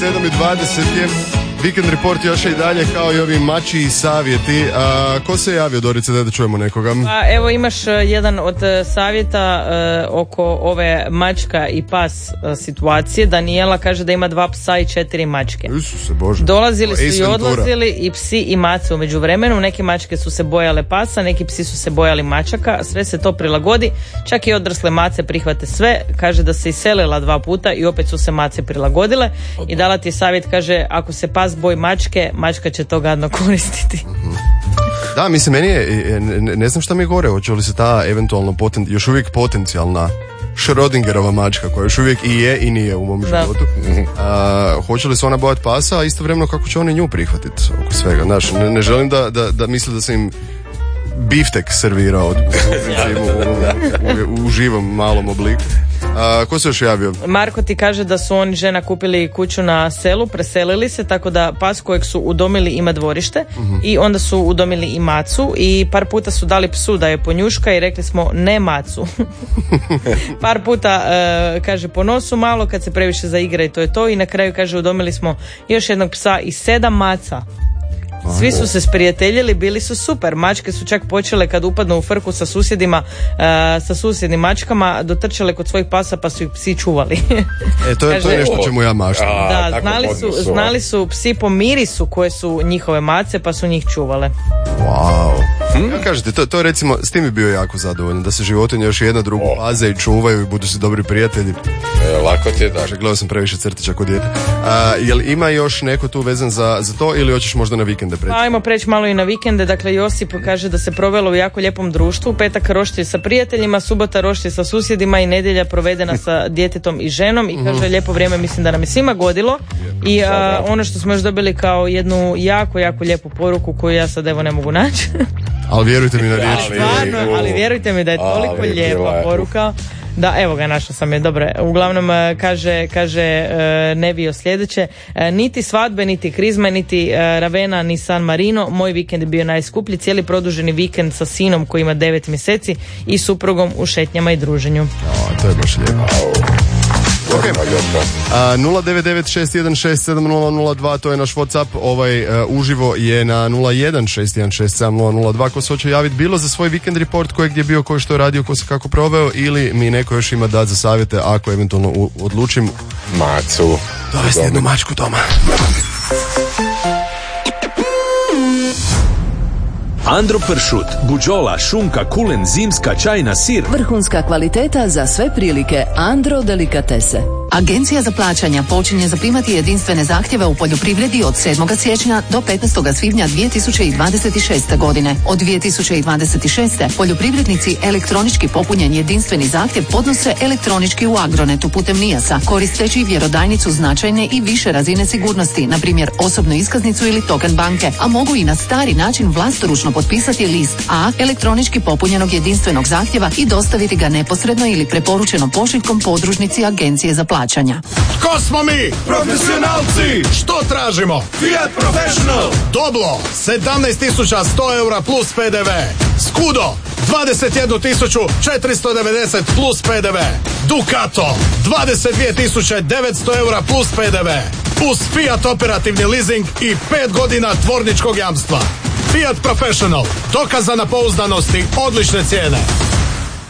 7:20 je. Vikend Report još i dalje kao i ovi mačiji savjeti. Ko se je javio, Dorice, da čujemo nekoga? Evo imaš jedan od savjeta oko ove mačka i pas situacije. Daniela kaže da ima 2 psa i 4 mačke. Isuse Bože. Dolazili su i odlazili i psi i mace u međuvremenu. Neke mačke su se bojale pasa, neki psi su se bojali mačaka. Sve se to prilagodi. Čak i odrasle mace prihvate sve. Kaže da se iselila 2 puta i opet su se mace prilagodile. I dala ti je savjet, kaže, ako se pas boji mačke, mačka će to gadno koristiti. Da, mislim, meni je, ne znam šta mi je gore, hoće li se ta eventualno još uvijek potencijalna Schrödingerova mačka, koja još uvijek i je i nije u mom životu. Hoće li se ona bojati pasa, a istovremeno kako će oni nju prihvatiti oko svega. Znaš, ne želim da misle da sam im biftek servirao u živom malom obliku. Ko se još javio? Marko ti kaže da su oni žena kupili kuću na selu, preselili se, tako da pas kojeg su udomili ima dvorište i onda su udomili i macu i par puta su dali psu da je ponjuška i rekli smo ne macu. Par puta kaže po nosu malo kad se previše zaigra i to je to i na kraju kaže udomili smo još jednog psa i 7 maca. Svi su se sprijateljili, bili su super. Mačke su čak počele kad upadnu u frku sa susjedima, sa susjednim mačkama, dotrčale kod svojih pasa pa su ih psi čuvali. To je nešto čemu ja maštam. Da, znali su psi po mirisu koje su njihove mace pa su njih čuvale. Wow. Ja kažete, to recimo, s tim bi bio jako zadovoljan, da se životinje još jedna drugu paze i čuvaju i budu si dobri prijatelji. Lako ti je, da. Gledao sam previše crtića kod dijete. Jel ima još neko tu vezan za to ili hoćeš možda na vikende preći? Ajmo preći malo i na vikende. Dakle, Josip kaže da se provelo u jako lijepom društvu. Petak roštilj sa prijateljima, subota roštilj sa susjedima i nedjelja provedena sa djetetom i ženom i kaže lijepo vrijeme, mislim da nam je svima godilo. I ono što smo još dobili kao jednu jako, jako lijepu poruku koju ja sad evo ne mogu naći. Ali vjerujte mi na riječ. Ali vjerujte mi da je toliko lijepa poruka. Da, evo ga, našla sam je, dobro. Uglavnom kaže Nevio sljedeće: niti svadbe, niti krizme, niti Ravena, ni San Marino. Moj vikend je bio najskuplji, cijeli produženi vikend sa sinom koji ima 9 mjeseci i suprugom u šetnjama i druženju. To je baš lijepo. Okay. 09961670002, to je naš WhatsApp, uživo je na 016167002. Ko se hoće javiti bilo za svoj vikend report, ko je gdje bio, ko je što je radio, ko se kako proveo, ili mi neko još ima dati za savjete ako eventualno odlučim macu dovesti jednu mačku doma. Andro pršut, buđola, šunka, kulen, zimska, čajna, sir. Vrhunska kvaliteta za sve prilike. Andro delikatese. Agencija za plaćanja počinje zaprimati jedinstvene zahtjeve u poljoprivredi od 7. siječnja do 15. svibnja 2026. godine. Od 2026. poljoprivrednici elektronički popunjen jedinstveni zahtjev podnose elektronički u Agronetu putem NIAS-a, koristeći vjerodajnicu značajne i više razine sigurnosti, na primjer osobnu iskaznicu ili token banke, a mogu i na stari način vlastoručno potpisati list A elektronički popunjenog jedinstvenog zahtjeva i dostaviti ga neposredno ili preporučenom pošiljkom podružnici Agencije za plaćanja. Ko smo mi? Profesionalci! Što tražimo? Fiat Professional! Doblo, 17.100 eura plus PDV. Skudo, 21.490 plus PDV. Ducato, 22.900 eura plus PDV. Uz Fiat operativni leasing i 5 godina tvorničkog jamstva. Fiat Professional, dokazana pouzdanost i odlične cijene.